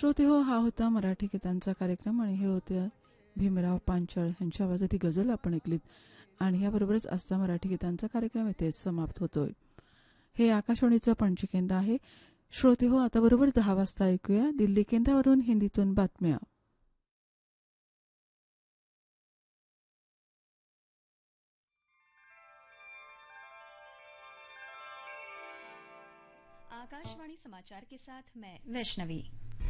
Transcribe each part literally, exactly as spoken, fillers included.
श्रोते हो, हा होता मराठी गीतांचा कार्यक्रम आणि हे होते भीमराव पांचाळ यांच्या आवाजात ही गझल आपण ऐकलीत. आणि याबरोबरच आजचा मराठी गीतांचा कार्यक्रम इथेच समाप्त होतोय. हे आकाशवाणीचं पणजी केंद्र आहे. श्रोते हो, आता बरोबर दहा वाजता ऐकूया दिल्ली केंद्रावरून हिंदीतून बातम्या. आकाशवाणी समाचार के साथ मैं वैष्णवी.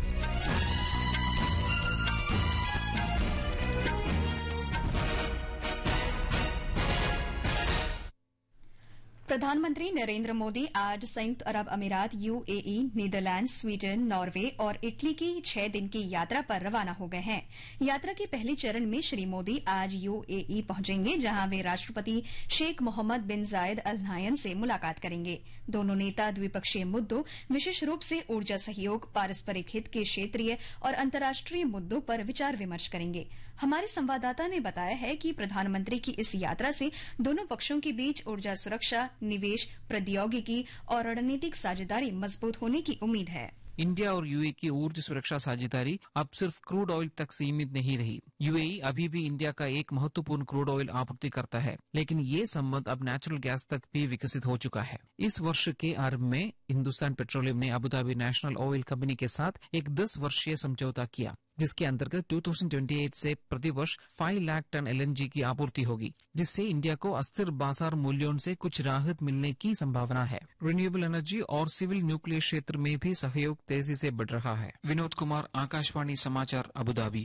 प्रधानमंत्री नरेंद्र मोदी आज संयुक्त अरब अमीरात, यूएई, नीदरलैंड, स्वीडन, नॉर्वे और इटली की छह दिन की यात्रा पर रवाना हो गए हैं. यात्रा के पहले चरण में श्री मोदी आज यूएई पहुंचेंगे, जहां वे राष्ट्रपति शेख मोहम्मद बिन जायद अल नाहयान से मुलाकात करेंगे. दोनों नेता द्विपक्षीय मुद्दों, विशेष रूप से ऊर्जा सहयोग, पारस्परिक हित के क्षेत्रीय और अंतर्राष्ट्रीय मुद्दों पर विचार विमर्श करेंगे. हमारे संवाददाता ने बताया है कि प्रधानमंत्री की इस यात्रा से दोनों पक्षों के बीच ऊर्जा सुरक्षा, निवेश, प्रौद्योगिकी और रणनीतिक साझेदारी मजबूत होने की उम्मीद है. इंडिया और यूएई की ऊर्जा सुरक्षा साझेदारी अब सिर्फ क्रूड ऑयल तक सीमित नहीं रही. यूएई अभी भी इंडिया का एक महत्वपूर्ण क्रूड ऑयल आपूर्ति करता है, लेकिन ये संबंध अब नेचुरल गैस तक भी विकसित हो चुका है. इस वर्ष के आरंभ में हिंदुस्तान पेट्रोलियम ने अबुधाबी नेशनल ऑयल कंपनी के साथ एक दस वर्षीय समझौता किया, जिसके अंतर्गत दो हज़ार अट्ठाईस से प्रतिवर्ष पाँच लाख टन एलएनजी की आपूर्ति होगी, जिससे इंडिया को अस्थिर बाजार मूल्यों से कुछ राहत मिलने की संभावना है. रिन्यूएबल एनर्जी और सिविल न्यूक्लियर क्षेत्र में भी सहयोग तेजी से बढ़ रहा है. विनोद कुमार, आकाशवाणी समाचार, अबुधाबी.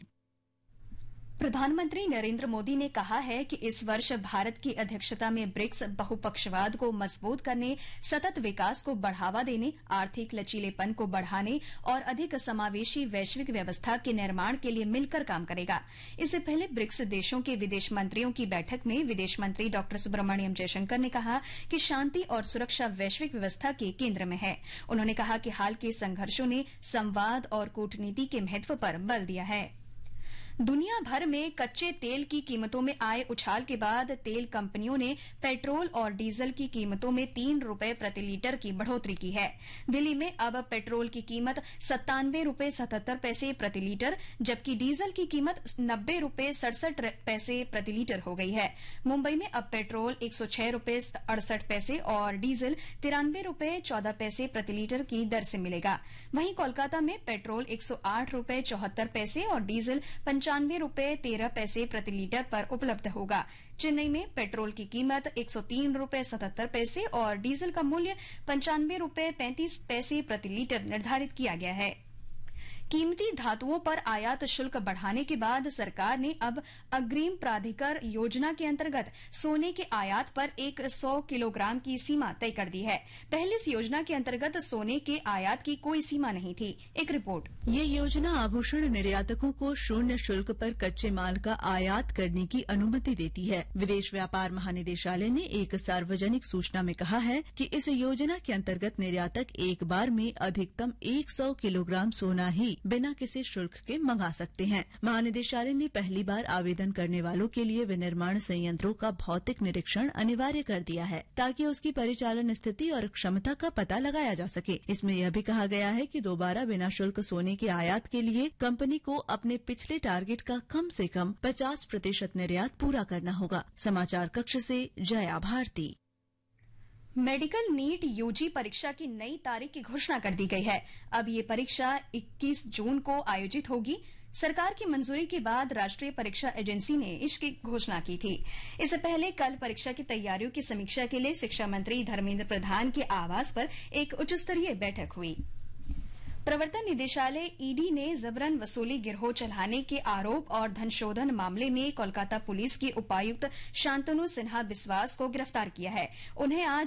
प्रधानमंत्री नरेंद्र मोदी ने कहा है कि इस वर्ष भारत की अध्यक्षता में ब्रिक्स बहुपक्षवाद को मजबूत करने, सतत विकास को बढ़ावा देने, आर्थिक लचीलेपन को बढ़ाने और अधिक समावेशी वैश्विक व्यवस्था के निर्माण के लिए मिलकर काम करेगा. इससे पहले ब्रिक्स देशों के विदेश मंत्रियों की बैठक में विदेश मंत्री डॉ सुब्रमण्यम जयशंकर ने कहा कि शांति और सुरक्षा वैश्विक व्यवस्था के केंद्र में है. उन्होंने कहा कि हाल के संघर्षों ने संवाद और कूटनीति के महत्व पर बल दिया है. दुनिया भर में कच्चे तेल की कीमतों में आए उछाल के बाद तेल कंपनियों ने पेट्रोल और डीजल की कीमतों में तीन रुपए प्रति लीटर की बढ़ोतरी की है. दिल्ली में अब पेट्रोल की कीमत सत्तानवे रुपए सतहत्तर पैसे प्रति लीटर, जबकि डीजल की कीमत नब्बे रुपए सड़सठ पैसे प्रति लीटर हो गई है. मुंबई में अब पेट्रोल एक सौ छह रुपए अड़सठ पैसे और डीजल तिरानवे रुपए चौदह पैसे प्रति लीटर की दर से मिलेगा. वहीं कोलकाता में पेट्रोल एक सौ आठ रुपए चौहत्तर पैसे और डीजल पंचानवे रुपए तेरह पैसे प्रति लीटर पर उपलब्ध होगा. चेन्नई में पेट्रोल की कीमत एक सौ तीन रुपए सतहत्तर पैसे और डीजल का मूल्य पंचानवे रुपए पैंतीस पैसे प्रति लीटर निर्धारित किया गया है. कीमती धातुओं पर आयात शुल्क बढ़ाने के बाद सरकार ने अब अग्रिम प्राधिकार योजना के अंतर्गत सोने के आयात पर एक सौ किलोग्राम की सीमा तय कर दी है. पहले इस योजना के अंतर्गत सोने के आयात की कोई सीमा नहीं थी. एक रिपोर्ट. ये योजना आभूषण निर्यातकों को शून्य शुल्क पर कच्चे माल का आयात करने की अनुमति देती है. विदेश व्यापार महानिदेशालय ने एक सार्वजनिक सूचना में कहा है कि इस योजना के अंतर्गत निर्यातक एक बार में अधिकतम एक सौ किलोग्राम सोना ही बिना किसी शुल्क के मंगा सकते हैं. महानिदेशालय ने पहली बार आवेदन करने वालों के लिए विनिर्माण संयंत्रों का भौतिक निरीक्षण अनिवार्य कर दिया है, ताकि उसकी परिचालन स्थिति और क्षमता का पता लगाया जा सके. इसमें यह भी कहा गया है कि दोबारा बिना शुल्क सोने के आयात के लिए कंपनी को अपने पिछले टारगेट का कम से कम पचास प्रतिशत निर्यात पूरा करना होगा. समाचार कक्ष से Jaya Bharti. Medical NEET UG परीक्षा की नई तारीख की घोषणा कर दी गई है. अब ये परीक्षा इक्कीस जून को आयोजित होगी. सरकार की मंजूरी के बाद राष्ट्रीय परीक्षा एजेंसी ने इसकी घोषणा की थी. इससे पहले कल परीक्षा की तैयारियों की समीक्षा के लिए शिक्षा मंत्री धर्मेंद्र प्रधान के आवास पर एक उच्च स्तरीय बैठक हुई. प्रवर्तन निदेशालय ईडी ने जबरन वसूली गिरोह चलाने के आरोप और धनशोधन मामले में कोलकाता पुलिस की उपायुक्त शांतनु सिन्हा बिस्वास को गिरफ्तार किया है. उन्हें आज